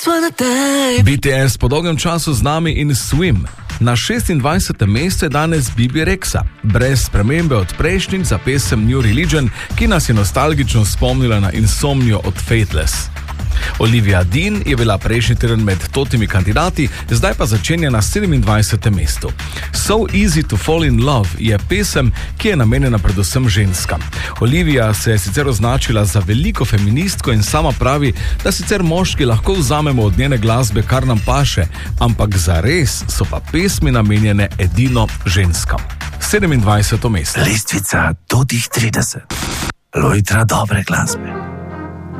BTS po dolgem času z nami in Swim. Na 26. mestu je danes Bibi Rexa, brez spremembe od prejšnjih za pesem New Religion, ki nas je nostalgično spomnila na Insomnio od Faithless. Olivia Dean je bila prejšnji teden med totimi kandidati, zdaj pa začenja na 27. mestu. So Easy to Fall in Love je pesem, ki je namenjena predvsem ženskam. Olivia se je sicer označila za veliko feministko in sama pravi, da sicer moški lahko vzamemo od njene glasbe, kar nam paše, ampak zares so pa pesmi namenjene edino ženskam. 27. mesto. Lestvica do tih 30. Lojtra dobre glasbe.